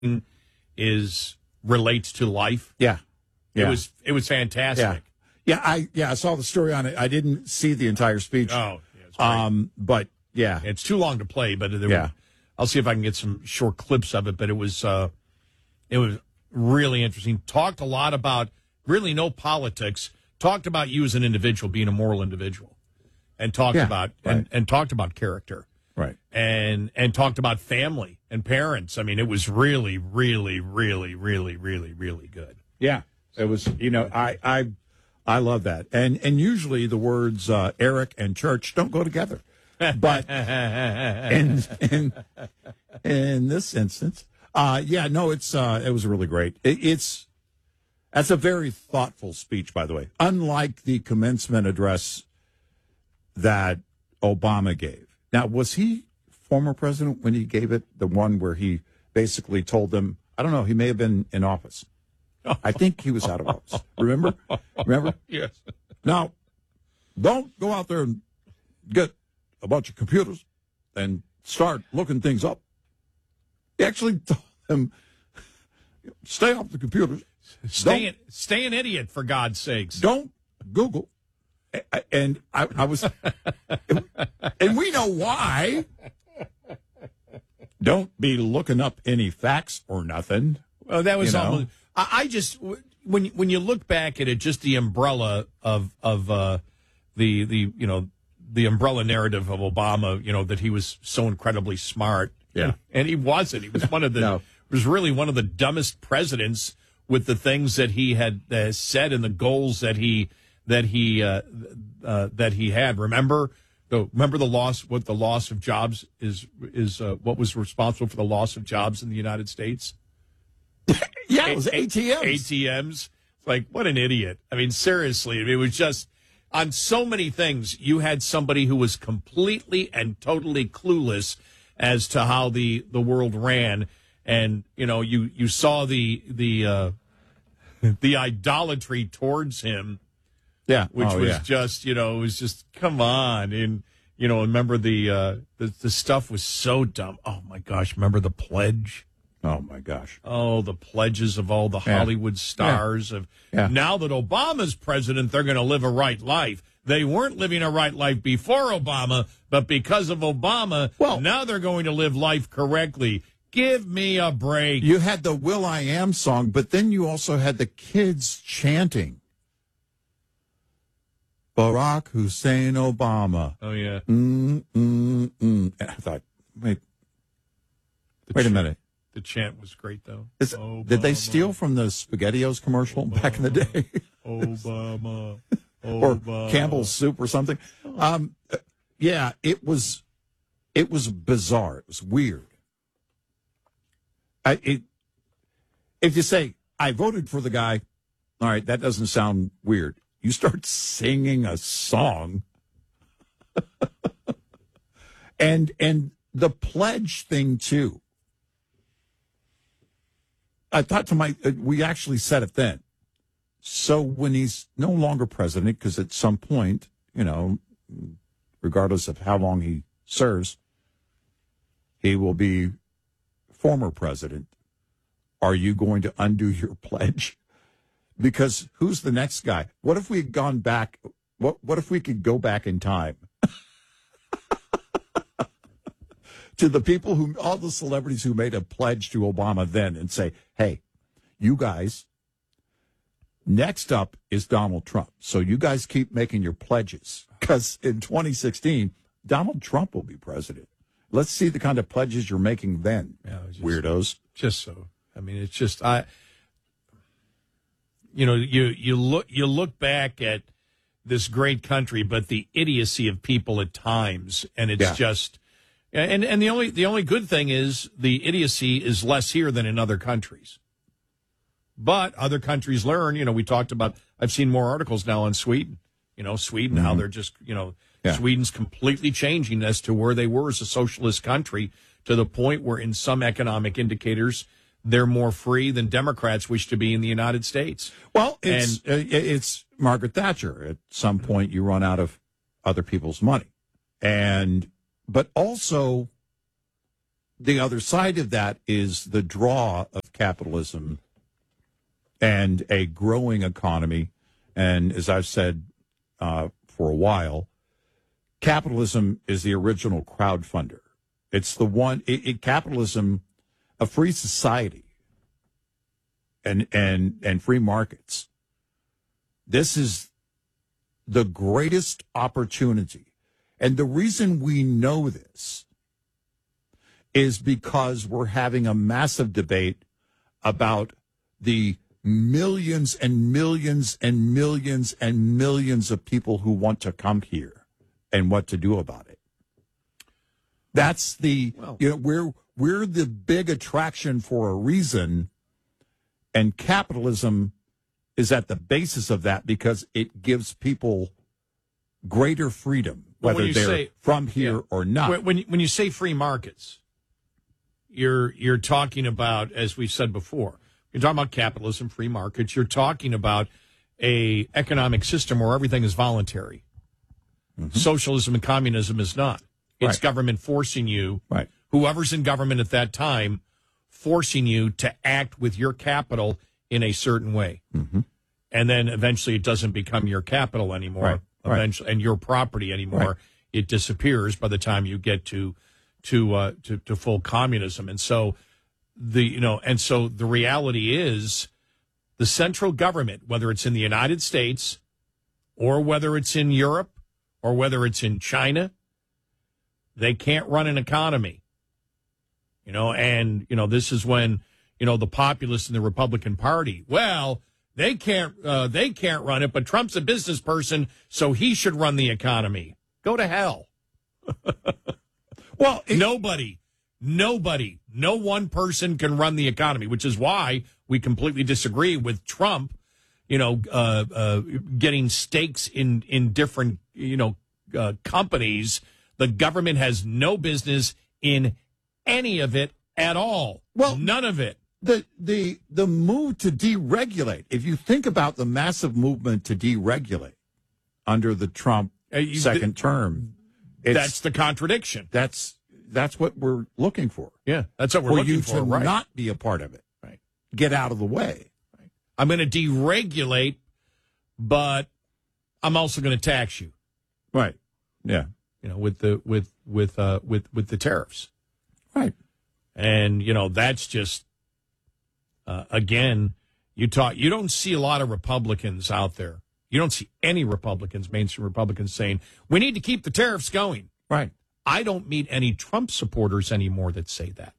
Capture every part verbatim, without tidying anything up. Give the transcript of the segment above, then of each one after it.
is relates to life. Yeah. yeah. It was it was fantastic. Yeah. Yeah, I yeah, I saw the story on it. I didn't see the entire speech. Oh, yeah, it's great. Um, but yeah. It's too long to play, but there yeah. were, I'll see if I can get some short clips of it, but it was uh, it was really interesting. Talked a lot about really no politics. Talked about you as an individual, being a moral individual. And talked yeah, about right. and, and talked about character. Right. And and talked about family and parents. I mean, it was really, really, really, really, really, really good. Yeah. It was, you know, I I I love that. And and usually the words uh, Eric and church don't go together. But in, in in this instance, uh, yeah, no, it's uh, it was really great. It, it's that's a very thoughtful speech, by the way. Unlike the commencement address that Obama gave. Now, was he former president when he gave it? The one where he basically told them, I don't know, he may have been in office. I think he was out of office. Remember? Remember? Yes. Now, don't go out there and get a bunch of computers and start looking things up. He actually told them, stay off the computers. Stay, an, stay an idiot, for God's sakes. Don't Google. And I, I was, and we know why. Don't be looking up any facts or nothing. Well, that was you know? almost. I, I just when when you look back at it, just the umbrella of of uh, the the you know the umbrella narrative of Obama. You know that he was so incredibly smart. Yeah, and he wasn't. He was one of the no. was really one of the dumbest presidents with the things that he had uh, said and the goals that he. that he uh, uh, that he had. Remember the remember the loss. What the loss of jobs is is uh, what was responsible for the loss of jobs in the United States? Yeah, it was A T Ms. A T Ms. Like, what an idiot! I mean, seriously, I mean, it was just on so many things. You had somebody who was completely and totally clueless as to how the the world ran, and you know, you you saw the the uh, the idolatry towards him. Yeah, which oh, was yeah. just, you know, it was just, come on. And, you know, remember the, uh, the the stuff was so dumb. Oh, my gosh. Remember the pledge? Oh, my gosh. Oh, the pledges of all the yeah. Hollywood stars. Yeah. of yeah. Now that Obama's president, they're going to live a right life. They weren't living a right life before Obama, but because of Obama, well, now they're going to live life correctly. Give me a break. You had the Will I Am song, but then you also had the kids chanting. Barack Hussein Obama. Oh, yeah. Mm, mm, mm. And I thought, wait, The wait chant, a minute. The chant was great, though. Is, did they steal from the SpaghettiOs commercial Obama, back in the day? Obama. Or Obama. Campbell's soup or something? Um, yeah, it was, it was bizarre. It was weird. I, it, if you say, I voted for the guy, all right, that doesn't sound weird. You start singing a song. and and the pledge thing, too. I thought to my, we actually said it then. So when he's no longer president, because at some point, you know, regardless of how long he serves, he will be former president. Are you going to undo your pledge? Because who's the next guy? What if we had gone back? What What if we could go back in time to the people who, all the celebrities who made a pledge to Obama then, and say, "Hey, you guys, next up is Donald Trump. So you guys keep making your pledges, because in twenty sixteen, Donald Trump will be president. Let's see the kind of pledges you're making then, yeah, just, weirdos." Just so, I mean, it's just I. You know, you, you look you look back at this great country, but the idiocy of people at times, and it's yeah. just, and and the only the only good thing is the idiocy is less here than in other countries. But other countries learn. You know, we talked about. I've seen more articles now on Sweden. You know, Sweden, mm-hmm. how they're just, you know, yeah. Sweden's completely changing as to where they were as a socialist country, to the point where in some economic indicators, they're more free than Democrats wish to be in the United States. Well, it's, and, uh, it's Margaret Thatcher. At some point, you run out of other people's money. And, but also, the other side of that is the draw of capitalism and a growing economy. And as I've said uh, for a while, capitalism is the original crowdfunder. It's the one, it, it, capitalism, a free society and, and, and free markets. This is the greatest opportunity. And the reason we know this is because we're having a massive debate about the millions and millions and millions and millions of people who want to come here and what to do about it. That's the, well, you know, we're, we're the big attraction for a reason, and capitalism is at the basis of that because it gives people greater freedom, whether they're say, from here yeah, or not. When you, when you say free markets, you're you're talking about, as we said before, you're talking about capitalism, free markets. You're talking about a economic system where everything is voluntary. Mm-hmm. Socialism and communism is not. It's right. Government forcing you, right. whoever's in government at that time, forcing you to act with your capital in a certain way. Mm-hmm. And then eventually it doesn't become your capital anymore, right. eventually, right. and your property anymore. Right. It disappears by the time you get to to, uh, to to full communism. And so the you know, and so the reality is the central government, whether it's in the United States or whether it's in Europe or whether it's in China, they can't run an economy. You know, and you know, this is when, you know, the populists in the Republican Party, well, they can't uh, they can't run it, but Trump's a business person, so he should run the economy. Go to hell. Well, it, nobody, nobody, no one person can run the economy, which is why we completely disagree with Trump, you know, uh, uh, getting stakes in, in different, you know, uh, companies. The government has no business in any of it at all. Well, none of it. The, the, the move to deregulate, if you think about the massive movement to deregulate under the Trump uh, you, second the, term, that's the contradiction. That's that's what we're looking for. Yeah, that's what we're for looking you for. To right. not be a part of it. Right. Get out of the way. Right. I'm going to deregulate, but I'm also going to tax you. Right. Yeah. You know, with the with with uh, with with the tariffs. Right. And you know, that's just uh, again, you talk. You don't see a lot of Republicans out there. You don't see any Republicans, mainstream Republicans, saying, we need to keep the tariffs going. Right. I don't meet any Trump supporters anymore that say that.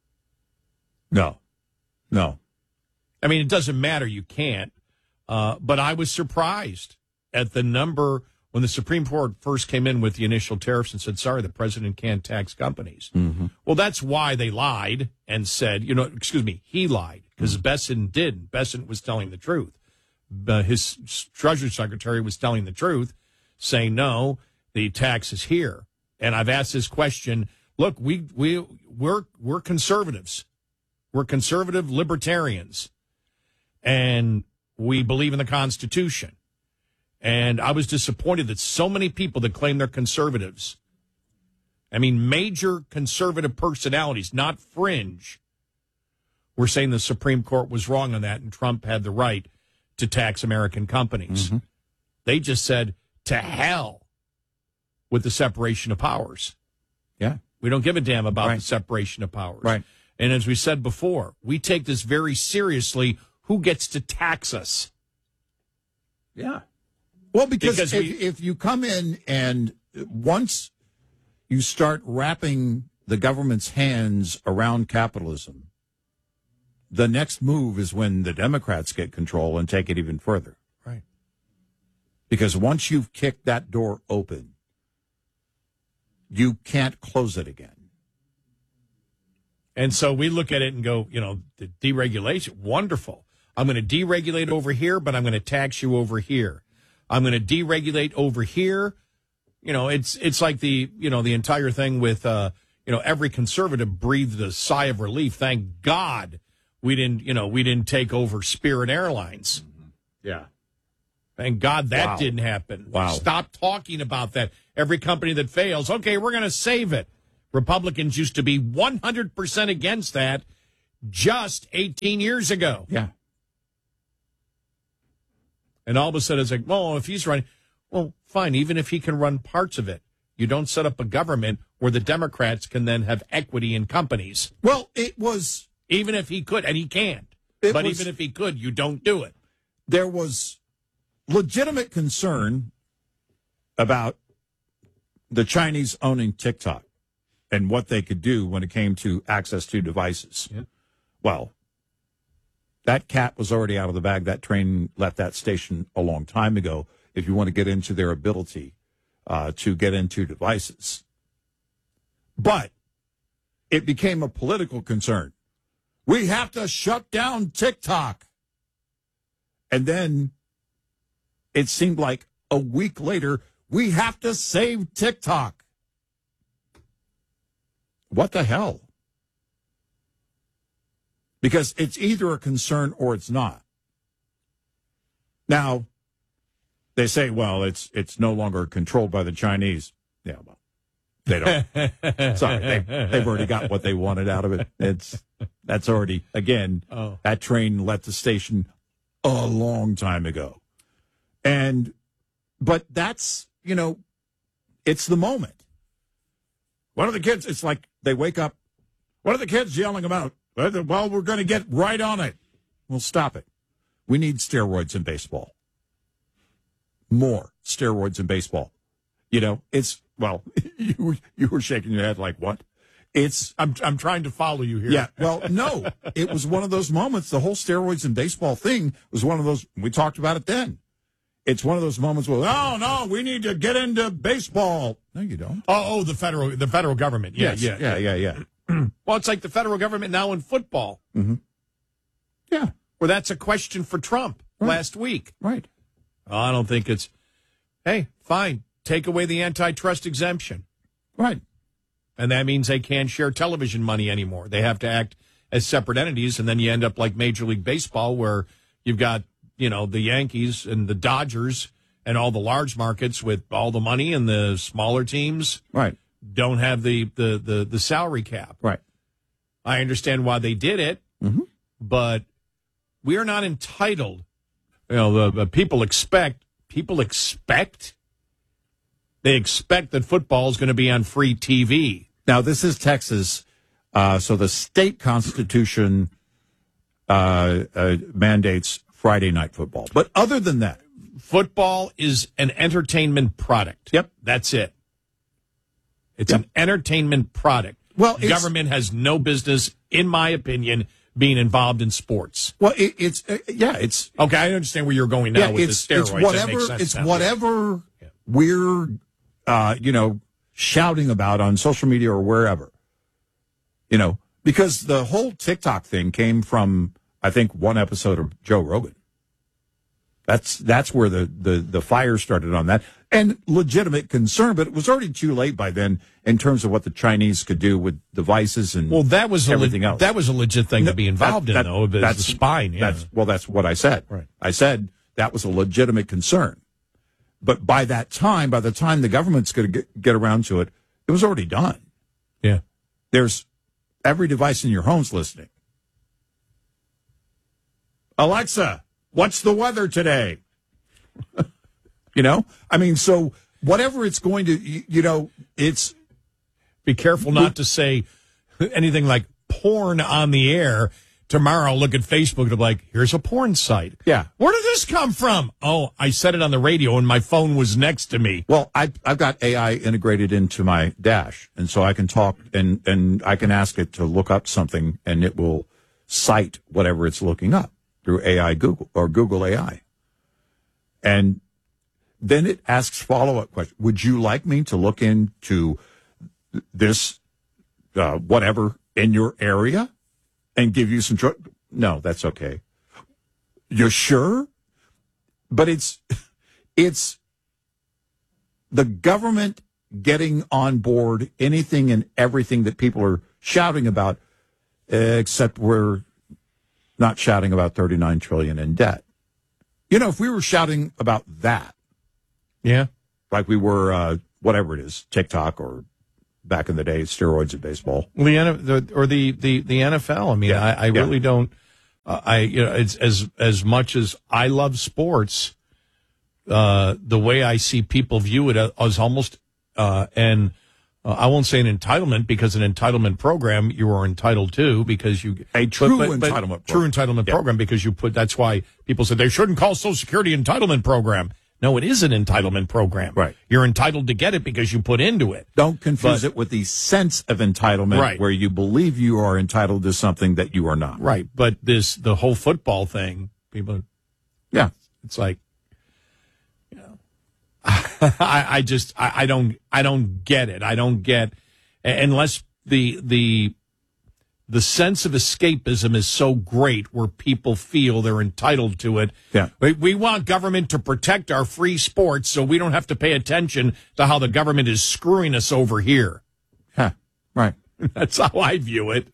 No. No. I mean, it doesn't matter. You can't. Uh, but I was surprised at the number when the Supreme Court first came in with the initial tariffs and said, sorry, the president can't tax companies. Mm-hmm. Well, that's why they lied and said, you know, excuse me, he lied because mm-hmm. Bessent did. Bessent was telling the truth. Uh, his Treasury Secretary was telling the truth, saying, no, the tax is here. And I've asked this question. Look, we, we, we're, we're conservatives. We're conservative libertarians. And we believe in the Constitution. And I was disappointed that so many people that claim they're conservatives, I mean, major conservative personalities, not fringe, were saying the Supreme Court was wrong on that and Trump had the right to tax American companies. Mm-hmm. They just said, to hell with the separation of powers. Yeah. We don't give a damn about right. the separation of powers. Right. And as we said before, we take this very seriously. Who gets to tax us? Yeah. Well, because, because if, we, if you come in and once you start wrapping the government's hands around capitalism, the next move is when the Democrats get control and take it even further. Right. Because once you've kicked that door open, you can't close it again. And so we look at it and go, you know, the deregulation, wonderful. I'm going to deregulate over here, but I'm going to tax you over here. I'm going to deregulate over here. You know, it's it's like the, you know, the entire thing with, uh, you know, every conservative breathed a sigh of relief. Thank God. We didn't, you know, we didn't take over Spirit Airlines. Yeah. Thank God that wow. didn't happen. Wow. Stop talking about that. Every company that fails, okay, we're going to save it. Republicans used to be one hundred percent against that just eighteen years ago. Yeah. And all of a sudden it's like, well, if he's running, well, fine, even if he can run parts of it, you don't set up a government where the Democrats can then have equity in companies. Well, it was... Even if he could, and he can't. It but was, even if he could, you don't do it. There was legitimate concern about the Chinese owning TikTok and what they could do when it came to access to devices. Yeah. Well, that cat was already out of the bag. That train left that station a long time ago if you want to get into their ability uh, to get into devices. But it became a political concern. We have to shut down TikTok. And then it seemed like a week later, we have to save TikTok. What the hell? Because it's either a concern or it's not. Now, they say, well, it's it's no longer controlled by the Chinese. Yeah, well, they don't. Sorry, they, they've already got what they wanted out of it. It's that's already, again, oh. that train left the station a long time ago. And, but that's, you know, it's the moment. One of the kids, it's like they wake up, what are the kids yelling about? Well, we're going to get right on it. Well, stop it. We need steroids in baseball. More steroids in baseball. You know, it's, well, you were, you were shaking your head like, what? It's, I'm I'm trying to follow you here. Yeah, well, no, it was one of those moments. The whole steroids in baseball thing was one of those, we talked about it then. It's one of those moments where, oh, no, we need to get into baseball. No, you don't. Oh, oh the federal the federal government. Yeah, yes. yeah, yeah, yeah, yeah. Well, it's like the federal government now in football. Mm-hmm. Yeah. Where that's a question for Trump right. last week. Right. Oh, I don't think it's, hey, fine, take away the antitrust exemption. Right. And that means they can't share television money anymore. They have to act as separate entities, and then you end up like Major League Baseball, where you've got, you know, the Yankees and the Dodgers and all the large markets with all the money, and the smaller teams right. don't have the, the, the, the salary cap. Right. I understand why they did it, mm-hmm. but we are not entitled. You know, the, the people expect, people expect, they expect that football is going to be on free T V. Now, this is Texas, uh, so the state constitution uh, uh, mandates Friday night football. But other than that, football is an entertainment product. Yep. That's it. It's yep. an entertainment product. Well, government has no business, in my opinion, being involved in sports. Well, it, it's, uh, yeah, it's. Okay, I understand where you're going now yeah, with it's, the steroids. It's whatever, it's now. whatever yeah. we're, uh, you know, shouting about on social media or wherever. You know, because the whole TikTok thing came from, I think, one episode of Joe Rogan. That's that's where the, the, the fire started on that. And legitimate concern, but it was already too late by then in terms of what the Chinese could do with devices and well, that was everything a le- else. That was a legit thing no, to be involved that, in, that, though. That's the spine. Yeah. That's, well, that's what I said. Right. I said that was a legitimate concern. But by that time, by the time the government's going to get, get around to it, it was already done. Yeah. There's every device in your home's listening. Alexa, what's the weather today? You know, I mean, so whatever it's going to, you, you know, it's. Be careful not to say anything like porn on the air. Tomorrow I'll look at Facebook and be like, here's a porn site. Yeah. Where did this come from? Oh, I said it on the radio and my phone was next to me. Well, I, I've got A I integrated into my dash, and so I can talk and, and I can ask it to look up something, and it will cite whatever it's looking up through A I Google or Google A I. And then it asks follow-up questions. Would you like me to look into this, uh, whatever, in your area and give you some tr- No, that's okay. You're sure? But it's, it's the government getting on board anything and everything that people are shouting about, except we're not shouting about thirty-nine trillion dollars in debt. You know, if we were shouting about that, yeah, like we were, uh, whatever it is, TikTok or back in the day, steroids in baseball. Well, the, N- the or the, the, the N F L. I mean, Yeah. I, I Yeah. really don't. Uh, I you know, it's as as much as I love sports, uh, the way I see people view it as almost uh, and. Uh, I won't say an entitlement, because an entitlement program you are entitled to because you A true but, but, but entitlement true program. entitlement Yeah. program because you put. That's why people said they shouldn't call Social Security entitlement program. No, it is an entitlement program. Right. You're entitled to get it because you put into it. Don't confuse But- it with the sense of entitlement, Right. where you believe you are entitled to something that you are not. Right. But this the whole football thing, people. Yeah. It's like, you know, I, I just I, I don't I don't get it. I don't get unless the the the sense of escapism is so great where people feel they're entitled to it. Yeah. We, we want government to protect our free sports so we don't have to pay attention to how the government is screwing us over here. Huh. Right. That's how I view it.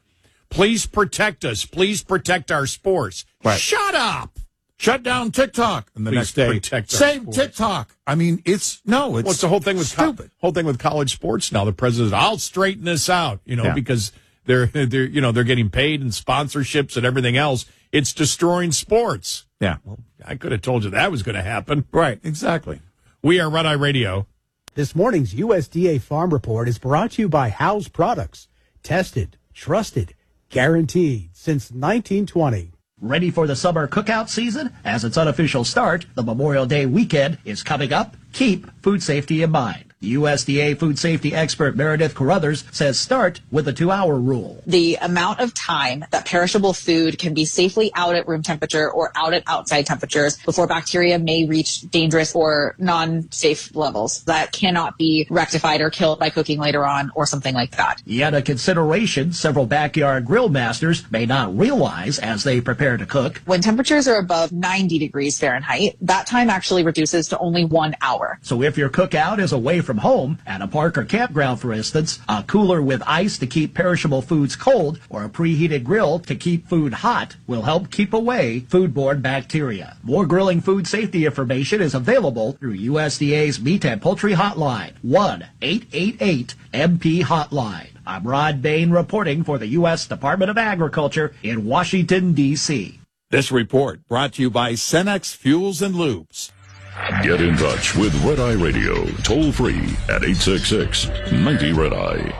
Please protect us. Please protect our sports. Right. Shut up. Shut down TikTok. And the Please next day, protect our save sports. TikTok. I mean, it's, no, it's, Well, it's the whole thing with co- stupid. whole thing with college sports now. The president, I'll straighten this out, you know, Yeah. because they're they're you know they're getting paid and sponsorships and everything else. It's destroying sports. Yeah. Well, I could have told you that was going to happen. Right. Exactly. We are Red Eye Radio. This morning's U S D A Farm Report is brought to you by House Products. Tested, trusted, guaranteed since nineteen twenty. Ready for the summer cookout season? As its unofficial start, the Memorial Day weekend is coming up. Keep food safety in mind. U S D A food safety expert Meredith Carruthers says start with the two-hour rule. The amount of time that perishable food can be safely out at room temperature or out at outside temperatures before bacteria may reach dangerous or non-safe levels that cannot be rectified or killed by cooking later on or something like that. Yet a consideration several backyard grill masters may not realize as they prepare to cook. When temperatures are above ninety degrees Fahrenheit, that time actually reduces to only one hour. So if your cookout is away from home, at a park or campground for instance, a cooler with ice to keep perishable foods cold or a preheated grill to keep food hot will help keep away foodborne bacteria. More grilling food safety information is available through U S D A's Meat and Poultry Hotline, one eight eight eight M P Hotline. I'm Rod Bain reporting for the U S Department of Agriculture in Washington, D C This report brought to you by Cenex Fuels and Lubes. Get in touch with Red Eye Radio, toll free at eight six six, nine zero Red Eye.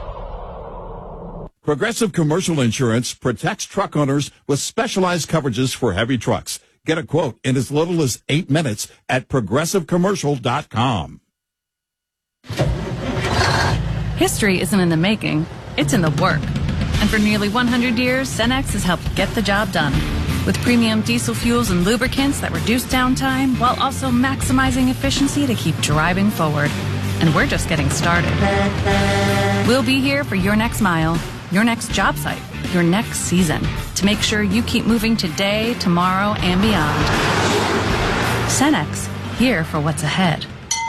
Progressive Commercial Insurance protects truck owners with specialized coverages for heavy trucks. Get a quote in as little as eight minutes at progressive commercial dot com. History isn't in the making, it's in the work. And for nearly one hundred years, Cenex has helped get the job done. With premium diesel fuels and lubricants that reduce downtime while also maximizing efficiency to keep driving forward. And we're just getting started. We'll be here for your next mile, your next job site, your next season, to make sure you keep moving today, tomorrow, and beyond. Cenex, here for what's ahead.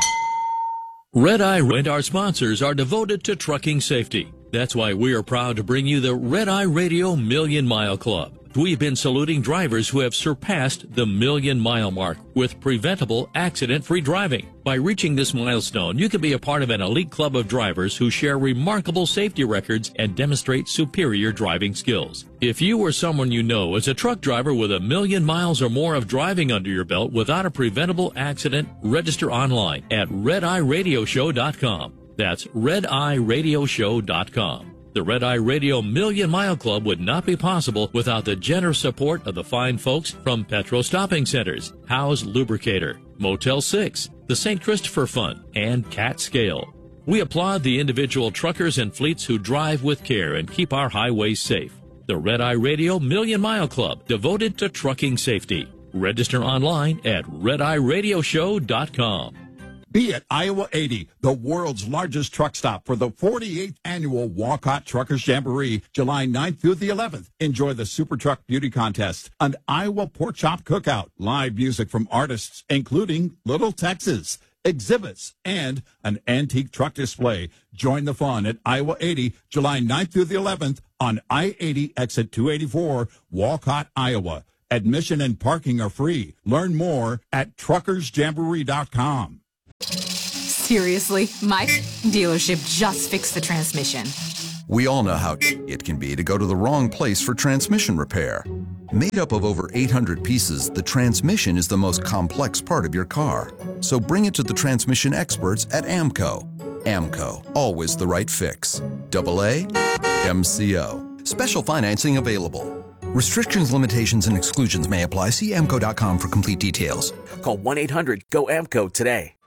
Red Eye and our sponsors are devoted to trucking safety. That's why we are proud to bring you the Red Eye Radio Million Mile Club. We've been saluting drivers who have surpassed the million mile mark with preventable accident-free driving. By reaching this milestone, you can be a part of an elite club of drivers who share remarkable safety records and demonstrate superior driving skills. If you or someone you know is a truck driver with a million miles or more of driving under your belt without a preventable accident, register online at red eye radio show dot com. That's red eye radio show dot com. The Red Eye Radio Million Mile Club would not be possible without the generous support of the fine folks from Petro Stopping Centers, Howe's Lubricator, Motel six, the Saint Christopher Fund, and Cat Scale. We applaud the individual truckers and fleets who drive with care and keep our highways safe. The Red Eye Radio Million Mile Club, devoted to trucking safety. Register online at red eye radio show dot com. Be at Iowa eighty, the world's largest truck stop for the forty-eighth annual Walcott Truckers Jamboree, July ninth through the eleventh. Enjoy the Super Truck Beauty Contest, an Iowa Pork Chop Cookout, live music from artists including Little Texas, exhibits, and an antique truck display. Join the fun at Iowa eighty, July ninth through the eleventh on I eighty exit two eighty-four, Walcott, Iowa. Admission and parking are free. Learn more at truckers jamboree dot com. Seriously, my dealership just fixed the transmission. We all know how it can be to go to the wrong place for transmission repair. Made up of over eight hundred pieces, the transmission is the most complex part of your car. So bring it to the transmission experts at AMCO. AMCO, always the right fix. Double A, M C O. Special financing available. Restrictions, limitations, and exclusions may apply. See A M C O dot com for complete details. Call one eight hundred G O A M C O today.